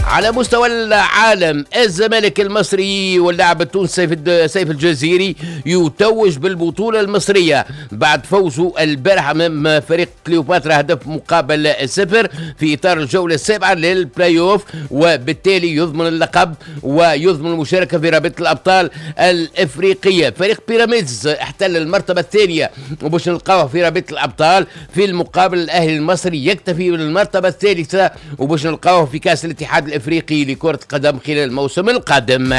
على مستوى العالم الزمالك المصري واللاعب التونسي سيف الجزيري يتوج بالبطولة المصرية بعد فوزه البارحة أمام فريق كليوباترا هدف مقابل 0 في إطار الجولة السابعة للبلاي أوف، وبالتالي يضمن اللقب ويضمن المشاركة في رابطة الأبطال الإفريقية. فريق بيراميدز احتل المرتبة الثانية وباش نلقاوه في رابطة الأبطال، في المقابل الأهلي المصري يكتفي بالمرتبة الثالثة وباش نلقاوه في كأس الاتحاد الإفريقي لكرة القدم خلال الموسم القادم.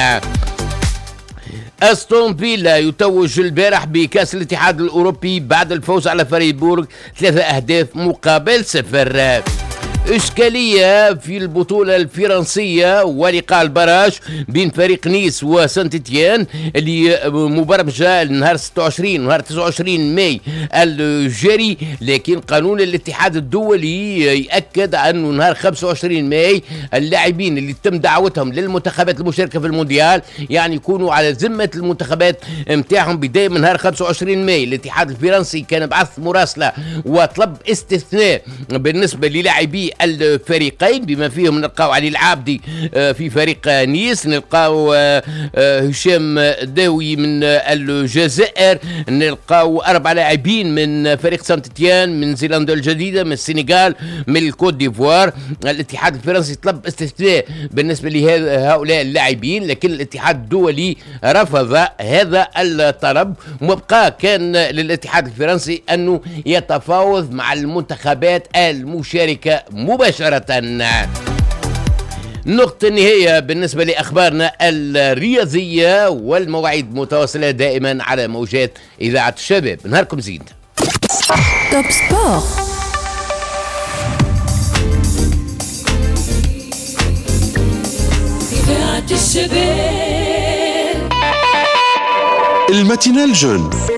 أستون فيلا يتوج البارح بكأس الاتحاد الأوروبي بعد الفوز على فريبورغ 3 أهداف مقابل 0. إشكالية في البطولة الفرنسية ولقاء البراج بين فريق نيس وسانت تيان اللي مبرمجة نهار 26 ونهار 29 ماي الجاري، لكن قانون الاتحاد الدولي يأكد أنه نهار 25 ماي اللاعبين اللي تم دعوتهم للمنتخبات المشاركة في المونديال يعني يكونوا على ذمة المنتخبات متاعهم بداية من نهار 25 ماي. الاتحاد الفرنسي كان بعث مراسلة وطلب استثناء بالنسبة للاعبي الفريقين بما فيهم نلقاو علي العابدي في فريق نيس، نلقاو هشام داوي من الجزائر، نلقاو 4 لاعبين من فريق سانت تيان من زيلندا الجديدة، من السنغال، من الكوت ديفوار. الاتحاد الفرنسي طلب استثناء بالنسبة لهؤلاء اللاعبين، لكن الاتحاد الدولي رفض هذا الطلب وبقى كان للاتحاد الفرنسي أنه يتفاوض مع المنتخبات المشاركة مباشرة. نقطة النهاية بالنسبة لأخبارنا الرياضية والمواعيد متواصلة دائما على موجات إذاعة الشباب. نهاركم زين. توب سبور. إذاعة الشباب. الماتينال جون.